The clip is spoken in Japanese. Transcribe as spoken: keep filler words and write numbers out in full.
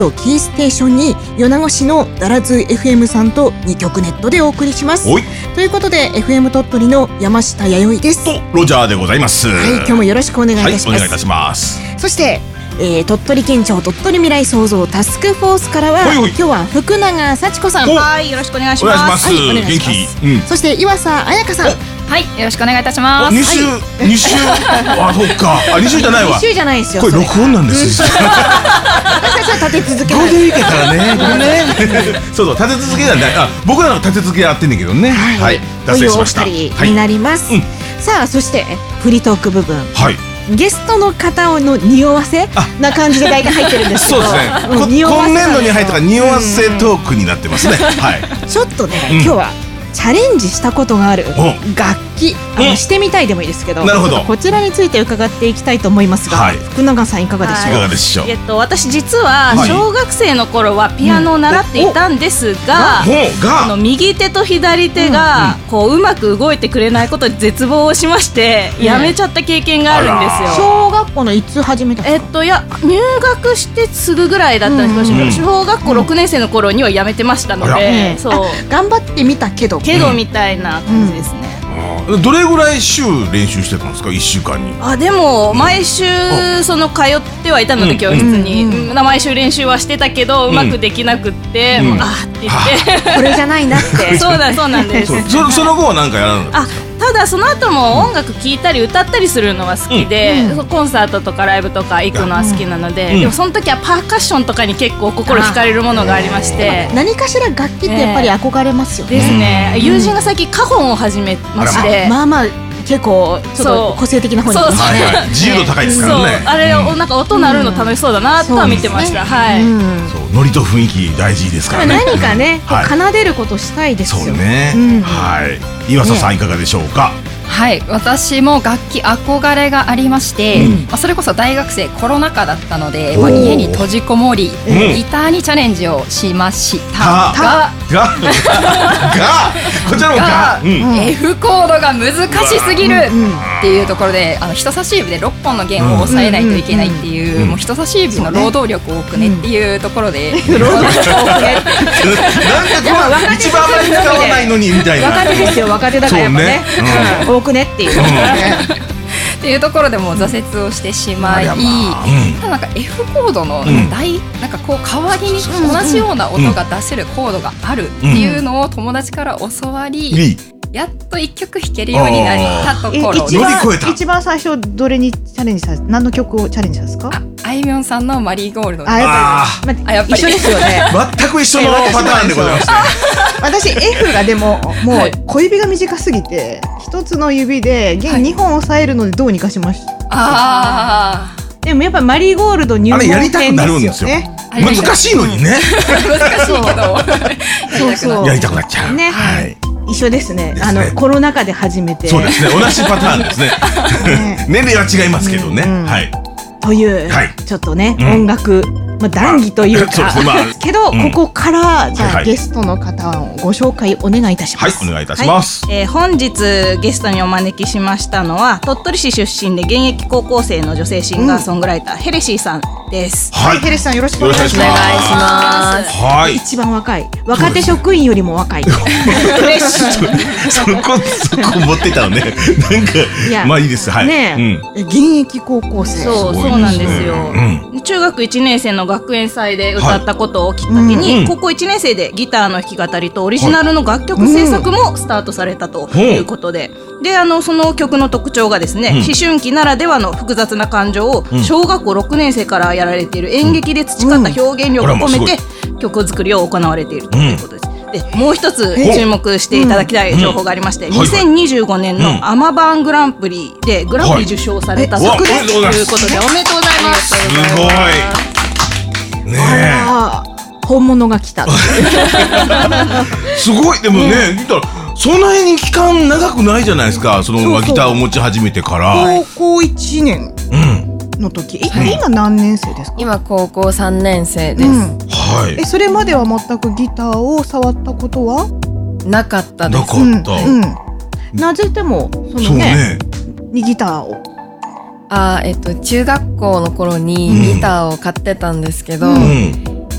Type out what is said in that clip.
キーステーションに米子市のダラズ エフエム さんとにきょくネットでお送りします。 おいということで エフエム 鳥取の山下弥生です。 とロジャーでございます。 はい、今日もよろしくお願いいたします。 はい、お願いいたします。 そして、えー、鳥取県庁鳥取未来創造タスクフォースからは、 おいおい今日は福永幸子さん、 はい、よろしくお願いします。 お願いします。 はい、お願いします。 元気、うん、 そして岩佐彩香さん、 はい、よろしくお願いいたします。 二週、 は二週、あ、そっか、あ、二週じゃないわ。 に週じゃないですよ。 これ録音なんですよ。 私たちは立て続けこない。 れでいけたらね、ごめんね。そうそう、立て続けなんだ。あ、僕らの立て続けやってんねんけどね。 はい、 はい、 というお二人になります。 はい、うん、 さあ、そしてフリートーク部分。 はい。 ゲストの方の匂わせな感じで大体入ってるんですけど、 そうですね。 うん、匂わせ今年度に入ったから匂わせトークになってますね。はい。 ちょっとね、 うん、 今日はチャレンジしたことがある楽器、あの、 うん、 してみたいでもいいですけど、 なるほど、 こちらについて伺っていきたいと思いますが、はい、福永さんいかがでしょう。 いかがでしょう。 えっと私実は小学生の頃はピアノを習っていたんですが、 うん、 あの右手と左手がこううまく動いてくれないことに絶望をしまして、うん、やめちゃった経験があるんですよ。 小学校のいつ始めたんですか。 えっといや入学してすぐぐらいだったんですけど、うん、小学校ろくねん生の頃にはやめてましたので、 うん、そう頑張ってみたけどけどみたいな感じですね。 うん、どれぐらい週練習してたんですか、いっしゅうかんに。 あ、でも毎週その通ってはいたので、教室に、うん、毎週練習はしてたけど、うん、うまくできなくって、うん、あーって言ってこれじゃないなってそうだそうなんです。 そ, その後は何かやらなかったんですか。 あ、ただその後も音楽聴いたり歌ったりするのは好きで、うん、コンサートとかライブとか行くのは好きなので、うん、でもその時はパーカッションとかに結構心惹かれるものがありまして、 何かしら楽器ってやっぱり憧れますよね。 ですね。友人が最近カホンを始めまして、 まあまあ結構ちょっと個性的な方に行きますね。 はいはい、自由度高いですからね。 そう、あれ、うん、なんか音鳴るの楽しそうだなとは見てました。はい。 そう、ノリと雰囲気大事ですからね。 何かね、奏でることしたいですよ。 そうね。はい。岩佐さんいかがでしょうか。 はい、私も楽器憧れがありまして、うん、まあ、それこそ大学生コロナ禍だったので、まあ、家に閉じこもり、うん、ギターにチャレンジをしましたがががこちらもが、 うん、F コードが難しすぎるっていうところで、あの人差し指でろっぽんの弦を押さえないといけないっていう、もう人差し指の労働力多くねっていうところで、労働力多くねってなんで一番あまり使わないのにみたいな。 若手ですよ、若手だからやっぱね、多くねっていうっていうところでも挫折をしてしまい、ただなんか F コードの大、なんかこう代わりに同じような音が出せるコードがあるっていうのを友達から教わり、やっと一曲弾けるようになったところで、 一番一番最初どれにチャレンジされ、何の曲をチャレンジしたんですか。 あいみょんさんのマリーゴールド。 あ、やっぱり一緒ですよね。 全く一緒のパターンでございますね。 私 F がでももう小指が短すぎて一つの指で弦にほん押さえるのでどうにかしました。 あー、でもやっぱマリーゴールド入門編ですよね。あれやりたくなるんですよ。 難しいのにね。 難しいけどそうそう、 やりたくなっちゃうね。 一緒ですね。あのコロナ禍で初めて。 そうですね。同じパターンですね。年齢は違いますけどね。はい。 というちょっとね、音楽、まあ談義というかけど、ここからじゃあゲストの方をご紹介お願いいたします。 はい、お願いいたします。 本日ゲストにお招きしましたのは鳥取市出身で現役高校生の女性シンガーソングライターヘレシーさんです。 はい、ヘレシーさんよろしくお願いします。はい、一番若い、若手職員よりも若い。 嬉しい。 そこそこ持ってたのね。なんかまあいいです。はい。 ね、現役高校生。 そうそうなんですよ。中学いちねん生の学園祭で歌ったことをきっかけに、高校いちねん生でギターの弾き語りとオリジナルの楽曲制作もスタートされたということで、で、あのその曲の特徴がですね、思春期ならではの複雑な感情を小学校ろくねん生からやられている演劇で培った表現力を込めて曲作りを行われているということです。で、もう一つ注目していただきたい情報がありまして、にせんにじゅうごねんのアマバングランプリでグランプリ受賞された作品ということで、おめでとうございます。 すごいねえ、 本物が来た。 すごい。でもね、見たらそんなに期間長くないじゃないですか、そのギターを持ち始めてから。 高校いちねんの時、今何年生ですか。 今高校さんねん生です。 はい。 え、それまでは全くギターを触ったことはなかったです。 なかった。 なぜでもそのね、ギターを。 あ、えっと中学校の頃にギターを買ってたんですけど、